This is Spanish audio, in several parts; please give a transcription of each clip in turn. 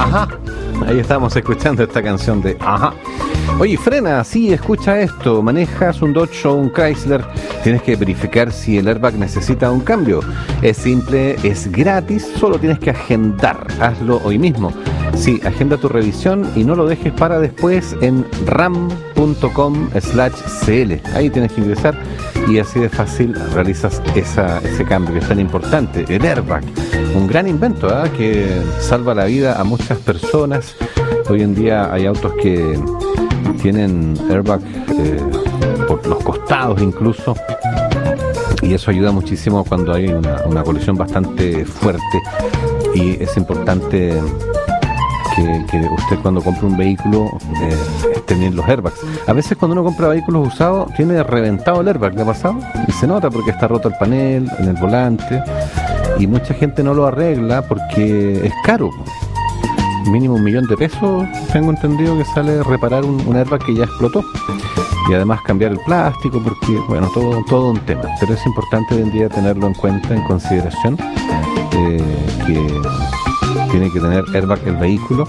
Ajá. Ahí estamos escuchando esta canción de Ajá. Oye, frena, sí, escucha esto. Manejas un Dodge o un Chrysler, tienes que verificar si el airbag necesita un cambio. Es simple, es gratis, solo tienes que agendar. Hazlo hoy mismo. Sí, agenda tu revisión y no lo dejes para después en ram.com/cl. Ahí tienes que ingresar y así de fácil realizas ese cambio que es tan importante. El airbag, un gran invento, ¿eh? Que salva la vida a muchas personas. Hoy en día hay autos que tienen airbag por los costados incluso, y eso ayuda muchísimo cuando hay una colisión bastante fuerte, y es importante que usted cuando compra un vehículo tener los airbags. A veces cuando uno compra vehículos usados tiene reventado el airbag, ¿le ha pasado? Y se nota porque está roto el panel en el volante, y mucha gente no lo arregla porque es caro. Mínimo $1.000.000 tengo entendido que sale reparar un airbag que ya explotó, y además cambiar el plástico, porque bueno, todo un tema. Pero es importante hoy en día tenerlo en cuenta, en consideración, que tiene que tener airbag el vehículo.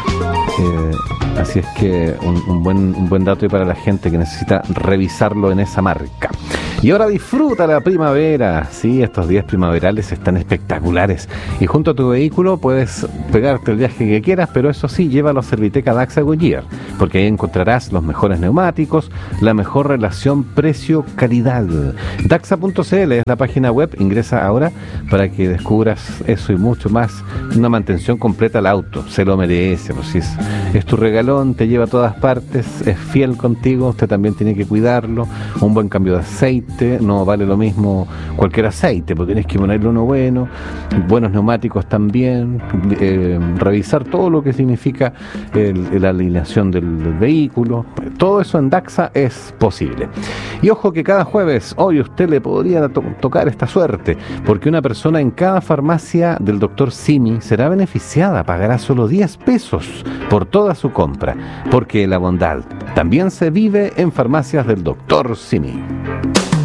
Así es que un buen dato para la gente que necesita revisarlo en esa marca. Y ahora disfruta la primavera. Sí, estos días primaverales están espectaculares. Y junto a tu vehículo puedes pegarte el viaje que quieras, pero eso sí, llévalo a Serviteca Daxa Goodyear, porque ahí encontrarás los mejores neumáticos, la mejor relación precio-calidad. Daxa.cl es la página web. Ingresa ahora para que descubras eso y mucho más. Una mantención completa al auto. Se lo merece, pues si es tu regalón, te lleva a todas partes, es fiel contigo, usted también tiene que cuidarlo. Un buen cambio de aceite. No vale lo mismo cualquier aceite, porque tienes que ponerle uno bueno, buenos neumáticos también, revisar todo lo que significa la alineación del vehículo. Todo eso en Daxa es posible. Y ojo que cada jueves, hoy usted le podría tocar esta suerte, porque una persona en cada farmacia del Dr. Simi será beneficiada, pagará solo $10 por toda su compra, porque la bondad también se vive en farmacias del Dr. Simi.